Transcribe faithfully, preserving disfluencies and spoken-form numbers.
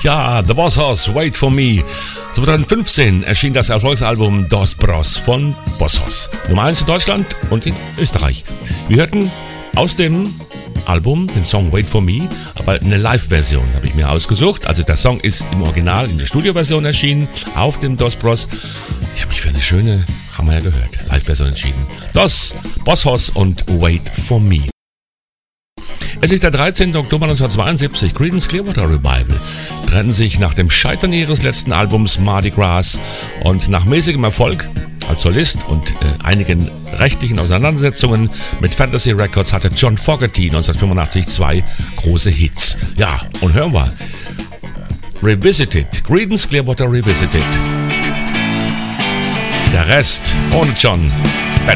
Ja, The Boss Hoss, Wait For Me. zweitausendfünfzehn erschien das Erfolgsalbum Dos Bros von Boss Hoss. Nummer eins in Deutschland und in Österreich. Wir hörten aus dem Album den Song Wait For Me, aber eine Live-Version habe ich mir ausgesucht. Also der Song ist im Original in der Studioversion erschienen, auf dem Dos Bros. Ich habe mich für eine schöne, haben wir ja gehört, Live-Version entschieden. Dos, Boss Hoss und Wait For Me. Es ist der dreizehnten Oktober neunzehnhundertzweiundsiebzig. Creedence Clearwater Revival trennen sich nach dem Scheitern ihres letzten Albums Mardi Gras und nach mäßigem Erfolg als Solist und äh, einigen rechtlichen Auseinandersetzungen mit Fantasy Records hatte John Fogerty neunzehnhundertfünfundachtzig zwei große Hits. Ja, und hören wir Revisited, Creedence Clearwater Revisited. Der Rest ohne John.